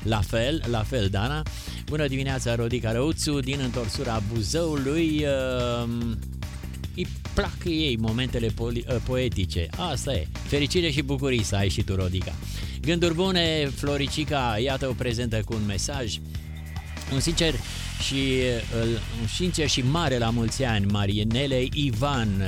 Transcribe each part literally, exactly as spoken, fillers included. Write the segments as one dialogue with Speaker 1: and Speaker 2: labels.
Speaker 1: La fel, la fel, Dana. Bună dimineața, Rodica Răuțu, din întorsura Buzăului. Uh, îi plac ei momentele poli- uh, poetice. Asta e. Fericire și bucurii să ai și tu, Rodica. Gânduri bune, Floricica, iată o prezentă cu un mesaj. Un sincer și, un sincer și mare la mulți ani, Marienelei Ivan.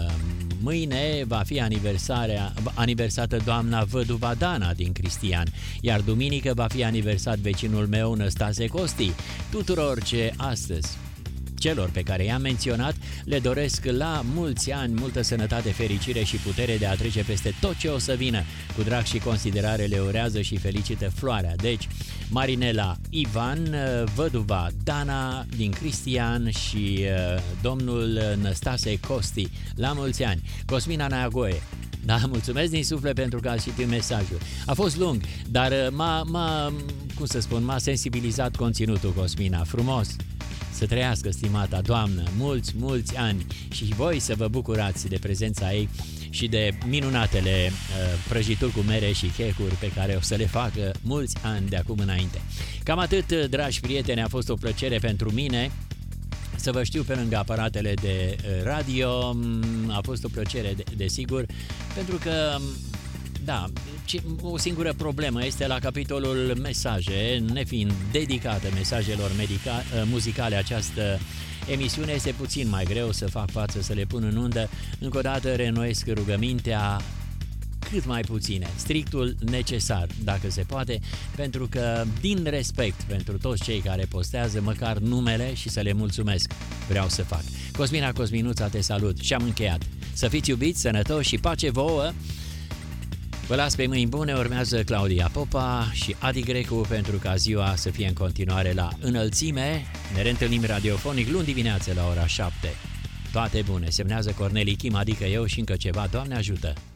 Speaker 1: Mâine va fi aniversarea, aniversată doamna Văduva Dana din Cristian, iar duminică va fi aniversat vecinul meu, Năstase Costi. Tuturor ce astăzi, celor pe care i-am menționat, le doresc la mulți ani multă sănătate, fericire și putere de a trece peste tot ce o să vină. Cu drag și considerare le urează și felicită Floarea. Deci, Marinela Ivan, Văduva Dana din Cristian și uh, domnul Năstase Costi. La mulți ani! Cosmina Neagoe. Da, mulțumesc din suflet pentru că ați citit mesajul. A fost lung, dar m-a, m-a, cum să spun, m-a sensibilizat conținutul, Cosmina. Frumos! Să trăiască, stimata doamnă, mulți, mulți ani și voi să vă bucurați de prezența ei și de minunatele uh, prăjituri cu mere și checuri pe care o să le facă mulți ani de acum înainte. Cam atât, dragi prieteni, a fost o plăcere pentru mine să vă știu pe lângă aparatele de radio. A fost o plăcere, de, desigur, pentru că, da, o singură problemă este la capitolul mesaje, nefiind dedicată mesajelor medica, muzicale, această emisiune este puțin mai greu să fac față, să le pun în undă. Încă o dată reînnoiesc rugămintea, cât mai puține, strictul necesar, dacă se poate, pentru că, din respect pentru toți cei care postează măcar numele și să le mulțumesc, vreau să fac. Cosmina Cosminuța, te salut și am încheiat. Să fiți iubiți, sănătoși și pace vouă! Vă las pe mâini bune, urmează Claudia Popa și Adi Grecu pentru ca ziua să fie în continuare la înălțime. Ne reîntâlnim radiofonic luni dimineață la ora șapte. Toate bune, semnează Corneli Kim, adică eu și încă ceva, Doamne ajută!